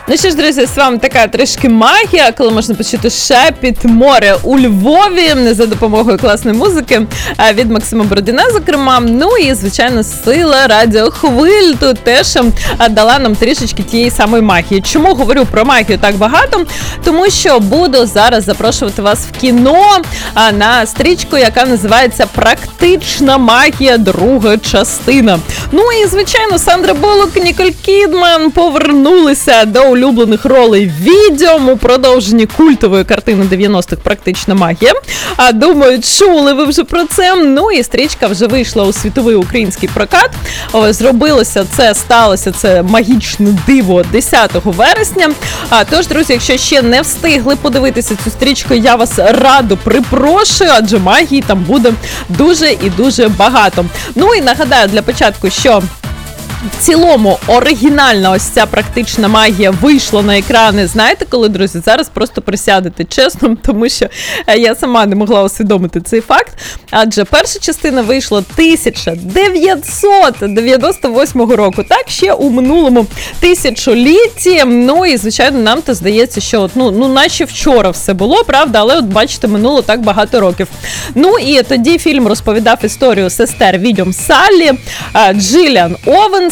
Ну що ж, друзі, з вами така трішки магія, коли можна почути шепіт моря у Львові за допомогою класної музики від Максима Бородіна, зокрема. Ну і, звичайно, сила радіохвиль тут теж дала нам трішечки тієї самої магії. Чому говорю про магію так багато? Тому що буду зараз запрошувати вас в кіно на стрічку, яка називається «Практична магія. Друга частина». Ну і, звичайно, Сандра Буллок, Ніколь Кідман повернулися до улюблених ролей відео у продовженні культової картини 90-х «Практична магія». Думаю, чули ви вже про це. Ну і стрічка вже вийшла у світовий український прокат. Сталося це магічне диво 10 вересня. Тож, друзі, якщо ще не встигли подивитися цю стрічку, я вас радо припрошую, адже магії там буде дуже і дуже багато. Ну і нагадаю для початку, що в цілому оригінальна ось ця «Практична магія» вийшла на екрани. Знаєте коли, друзі? Зараз просто присядете чесно, тому що я сама не могла усвідомити цей факт. Адже перша частина вийшла 1998 року. Так, ще у минулому тисячолітті. Ну і, звичайно, нам то здається, що наче вчора все було, правда? Але от бачите, минуло так багато років. Ну і тоді фільм розповідав історію сестер відьом Саллі, Джилліан Овенс,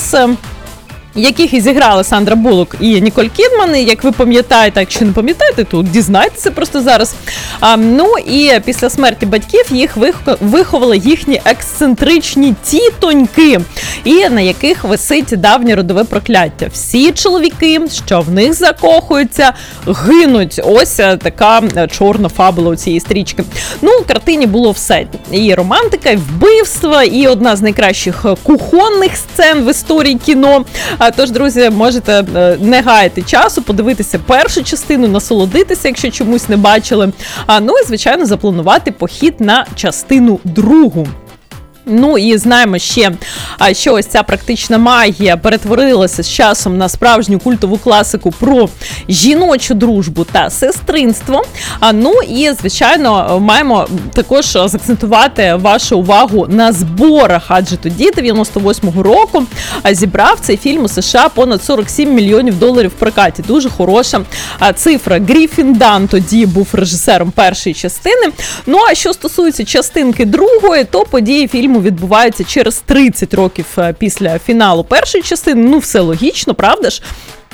яких і зіграли Сандра Буллок і Ніколь Кідман. І, як ви пам'ятаєте, якщо не пам'ятаєте, то дізнайтеся просто зараз. Ну і після смерті батьків їх виховали їхні ексцентричні тітоньки, і на яких висить давнє родове прокляття. Всі чоловіки, що в них закохуються, гинуть. Ось така чорна фабула у цієї стрічки. Ну, у картині було все. І романтика, і вбивства, і одна з найкращих кухонних сцен в історії кіно. Тож, друзі, можете не гаяти часу, подивитися першу частину, насолодитися, якщо чомусь не бачили. Ну і, звичайно, запланувати похід на частину другу. Ну і знаємо ще, що ось ця «Практична магія» перетворилася з часом на справжню культову класику про жіночу дружбу та сестринство. Ну і, звичайно, маємо також заакцентувати вашу увагу на зборах, адже тоді, 98-го року, зібрав цей фільм у США понад $47 мільйонів в прокаті. Дуже хороша цифра. Гріфін Дан тоді був режисером першої частини. Ну а що стосується частинки другої, то події фільму відбуваються через 30 років після фіналу першої частини. Ну, все логічно, правда ж?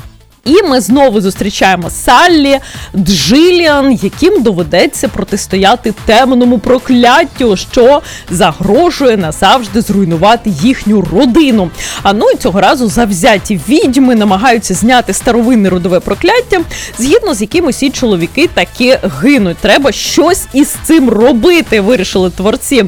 І ми знову зустрічаємо Саллі, Джилліан, яким доведеться протистояти темному прокляттю, що загрожує назавжди зруйнувати їхню родину. Ну і цього разу завзяті відьми намагаються зняти старовинне родове прокляття, згідно з яким усі чоловіки таки гинуть. Треба щось із цим робити, вирішили творці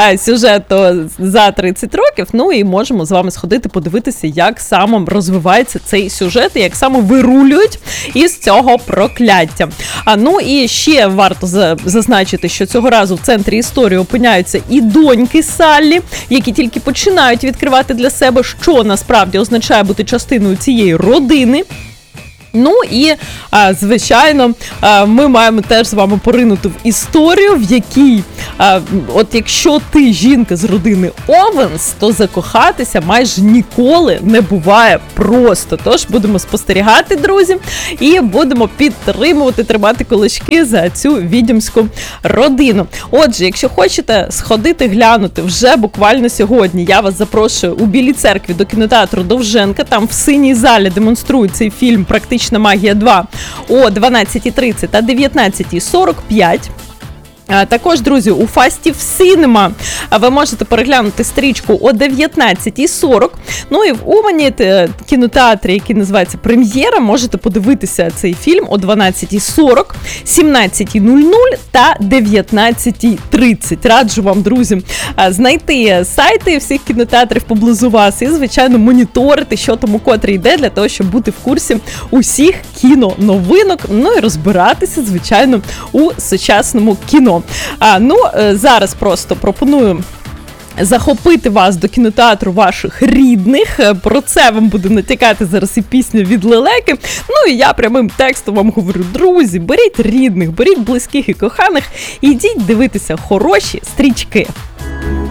сюжету за 30 років. Ну і можемо з вами сходити подивитися, як саме розвивається цей сюжет і як саме вирулюють із цього прокляття. Ну і ще варто зазначити, що цього разу в центрі історії опиняються і доньки Саллі, які тільки починають відкривати для себе, що насправді означає бути частиною цієї родини. Ну і, звичайно, ми маємо теж з вами поринути в історію, в якій, от якщо ти жінка з родини Овенс, то закохатися майже ніколи не буває просто. Тож будемо спостерігати, друзі, і будемо підтримувати, тримати кулачки за цю відьомську родину. Отже, якщо хочете сходити, глянути вже буквально сьогодні, я вас запрошую у Білій церкві до кінотеатру Довженка. Там в синій залі демонструють цей фільм «Практична магія 2» о 12:30 та 19:45. Також, друзі, у Фастів Сінема ви можете переглянути стрічку о 19:40. Ну і в Умані кінотеатрі, який називається «Прем'єра», можете подивитися цей фільм о 12:40, 17:00 та 19:30. Раджу вам, друзі, знайти сайти всіх кінотеатрів поблизу вас і, звичайно, моніторити, що тому котрі йде, для того, щоб бути в курсі усіх кіноновинок, ну і розбиратися, звичайно, у сучасному кіно. Зараз просто пропоную захопити вас до кінотеатру ваших рідних. Про це вам буде натякати зараз і пісня від Лелеки. Ну і я прямим текстом вам говорю: друзі, беріть рідних, беріть близьких і коханих, і йдіть дивитися хороші стрічки.